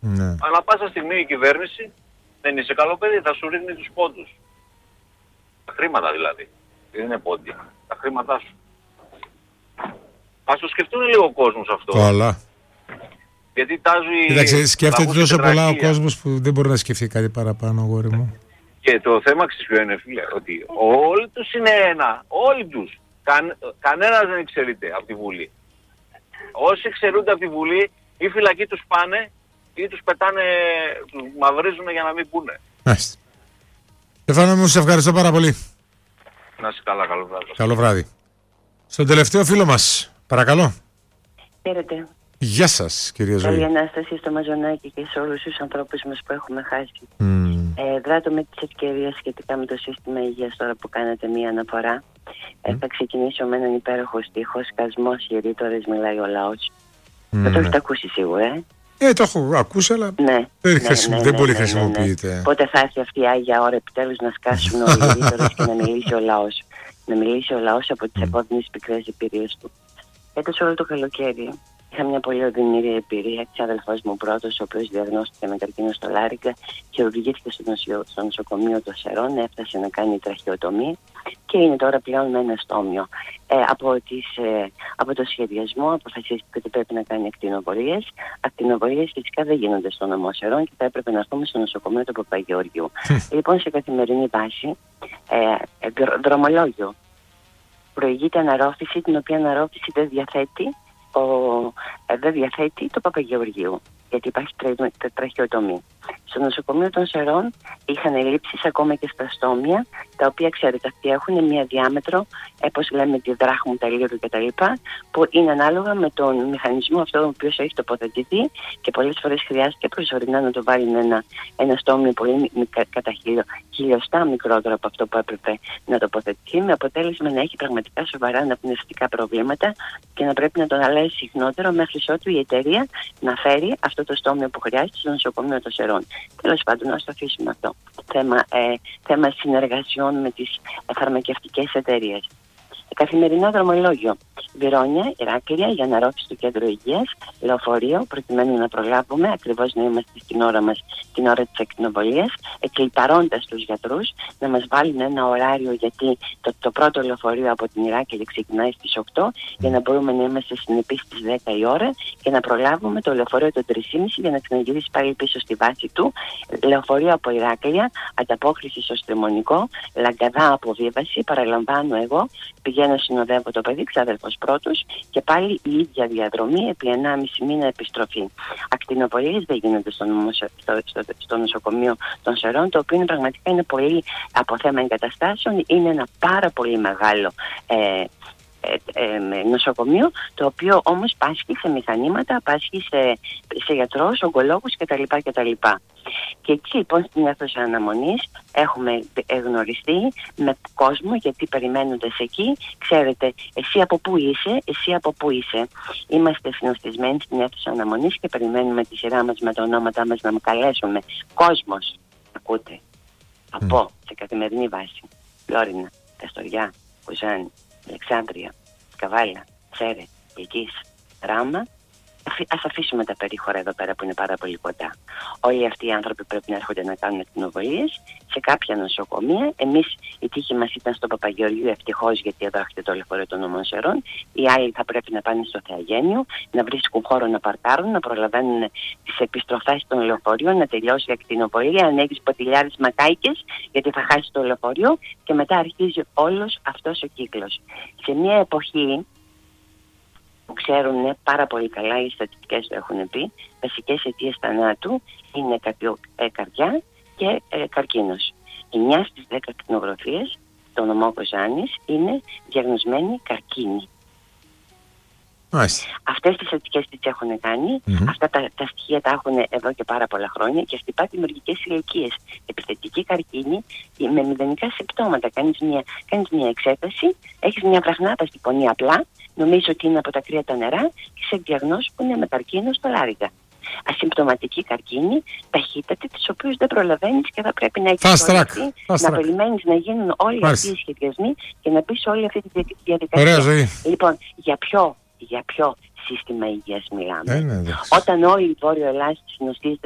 Ναι. Ανά πάσα στιγμή η κυβέρνηση δεν είσαι καλό παιδί, θα σου ρίχνει τους πόντους. Τα χρήματα δηλαδή. Δεν είναι πόντια. Τα χρήματά σου. Ας το σκεφτούν λίγο ο κόσμος αυτό. Καλά. Γιατί τάζει... Κοίταξε, σκέφτεται τόσο πολλά ο κόσμος που δεν μπορεί να σκεφτεί κάτι παραπάνω, αγόρι μου. Και το θέμα ποιο είναι, φίλε, ότι όλοι τους είναι ένα. Όλοι τους. Κανένας δεν εξαιρείται από τη Βουλή. Όσοι εξαιρούνται από τη Βουλή, ή φυλακοί τους πάνε, ή τους πετάνε, τους μαυρίζουν για να μην πούνε. Μάλιστα. Στεφάνο μου, σε ευχαριστώ πάρα πολύ. Να είσαι καλά, καλό βράδυ. Καλό βράδυ. Στον τελευταίο φίλο μας, παρακαλώ. Χαίρετε. Γεια σας, κυρία Ζωή. Καλή Ανάσταση στο Μαζονάκι και σε όλους τους ανθρώπους μας που έχουμε χάσει. Δράτω με τις ευκαιρίες σχετικά με το σύστημα υγείας τώρα που κάνατε μία αναφορά. Θα ξεκινήσω με έναν υπέροχο στίχο, «Σκασμός γερίτορες μιλάει ο λαός». Θα το έχετε ακούσει σίγουρα, Το έχω ακούσει, αλλά δεν πολύ χρησιμοποιείται. Πότε θα έρθει αυτή η άγια ώρα επιτέλους να σκάσουν όλοι οι γερίτορες και να μιλήσει ο λαός. Να μιλήσει ο λαός από τις επόμενες πικρές εμπειρίες του. Έτος όλο το καλοκαίρι είχα μια πολύ οδυνηρή εμπειρία. Της αδελφός μου πρώτος, ο οποίος διαγνώστηκε με καρκίνο στο Λάρικα, χειρουργήθηκε στο νοσοκομείο των Σερών, έφτασε να κάνει τραχεοτομία και είναι τώρα πλέον με ένα στόμιο. Από το σχεδιασμό αποφασίστηκε ότι πρέπει να κάνει ακτινοβολίες. Ακτινοβολίες φυσικά δεν γίνονται στο νομό Σερών και θα έπρεπε να έρθουμε στο νοσοκομείο του Παπαγεωργιού. Λοιπόν, σε καθημερινή βάση, δρομολόγιο. Προηγείται αναρρόφηση, την οποία αναρρόφηση δεν διαθέτει το Παπαγεωργίου, γιατί υπάρχει τραχεοτομή. Στο νοσοκομείο των Σερών είχαν ελλείψεις ακόμα και στα στόμια, τα οποία ξέρετε αυτοί έχουν μία διάμετρο, όπως λέμε τη δράχμου, τα λίρου κτλ., που είναι ανάλογα με τον μηχανισμό αυτό ο οποίος έχει τοποθετηθεί και πολλές φορές χρειάστηκε προσωρινά να το βάλουν ένα στόμιο πολύ κατά χιλιοστά μικρότερο από αυτό που έπρεπε να τοποθετηθεί, με αποτέλεσμα να έχει πραγματικά σοβαρά αναπνευστικά προβλήματα και να πρέπει να τον αλλάζει συχνότερο μέχρι ότου η εταιρεία να φέρει αυτό το στόμιο που χρειάζεται στο νοσοκομείο των Σερών. Τέλος πάντων, ας το αφήσουμε αυτό. Θέμα συνεργασιών με τις φαρμακευτικές εταιρείες. Καθημερινό δρομολόγιο. Βιρόνια, Ηράκλεια, για αναρρόφηση του κέντρου υγείας, λεωφορείο, προκειμένου να προλάβουμε ακριβώς να είμαστε στην ώρα μας, την ώρα της ακτινοβολίας, εκλιπαρώντας τους γιατρούς να μας βάλουν ένα ωράριο, γιατί το πρώτο λεωφορείο από την Ηράκλεια ξεκινάει στις 8, για να μπορούμε να είμαστε συνεπείς στις 10 η ώρα και να προλάβουμε το λεωφορείο των 3.30 για να ξαναγυρίσει πάλι πίσω στη βάση του. Λεωφορείο από Ηράκλεια, ανταπόκριση στο Στριμονικό, Λαγκαδά αποβίβαση, παραλαμβάνω εγώ, πηγαίνω, συνοδεύω το παιδί, ξάδερφος πρώτος, και πάλι η ίδια διαδρομή επί 1,5 μήνα επιστροφή. Ακτινοβολίες δεν γίνονται στο νοσοκομείο των Σερών, το οποίο πραγματικά είναι πολύ, από θέμα εγκαταστάσεων, είναι ένα πάρα πολύ μεγάλο νοσοκομείο, το οποίο όμως πάσχει σε μηχανήματα, πάσχει σε γιατρούς, ογκολόγους κτλ. Και εκεί λοιπόν στην αίθουσα αναμονής έχουμε γνωριστεί με κόσμο, γιατί περιμένοντας εκεί, ξέρετε, εσύ από πού είσαι. Είμαστε συνοστισμένοι στην αίθουσα αναμονής και περιμένουμε τη σειρά μας με τα ονόματά μας να μου καλέσουμε. Κόσμος, ακούτε, από σε καθημερινή βάση, Φλόρινα, Καστοριά, Κουζάνη, Αλεξάνδρεια, Καβάλα, Τσέρε, Λυκής, Ράμα. Ας αφήσουμε τα περίχωρα εδώ πέρα που είναι πάρα πολύ κοντά. Όλοι αυτοί οι άνθρωποι πρέπει να έρχονται να κάνουν ακτινοβολίες σε κάποια νοσοκομεία. Εμείς, η τύχη μας ήταν στο Παπαγεωργίου, ευτυχώς, γιατί εδώ έχετε το λεωφορείο των Ομών Σερών. Οι άλλοι θα πρέπει να πάνε στο Θεαγένιο, να βρίσκουν χώρο να παρκάρουν, να προλαβαίνουν τις επιστροφές των λεωφορείων, να τελειώσει η ακτινοβολία, αν έχεις ποτηλιάρες μακάικες, γιατί θα χάσει το λεωφορείο, και μετά αρχίζει όλος αυτός ο κύκλος. Σε μια εποχή που ξέρουν πάρα πολύ καλά, οι στατιστικές το έχουν πει, βασικές αιτίες θανάτου είναι καρδιά και καρκίνος. 9 στις 10 ακτινογραφίες στο νομό Κοζάνης είναι διαγνωσμένοι καρκίνοι. Αυτές τις αιτικές τις έχουν κάνει, αυτά τα στοιχεία τα έχουν εδώ και πάρα πολλά χρόνια και χτυπά δημιουργικές ηλικίες. Επιθετική καρκίνη με μηδενικά συμπτώματα. Κάνεις μια εξέταση, έχεις μια βραχνάπαστη πονή απλά, νομίζω ότι είναι από τα κρύα τα νερά και σε διαγνώσεις που είναι με καρκίνο στο Λάρικα. Ασυμπτωματική καρκίνη, ταχύτατη, τις οποίες δεν προλαβαίνεις και θα πρέπει να έχεις να περιμένεις να γίνουν όλοι αυτοί οι σχεδιασμοί και να πεις όλη αυτή τη διαδικασία. Λοιπόν, για ποιο σύστημα υγείας μιλάμε? Όταν όλη η Βόρειο Ελλάδα συνοστίζεται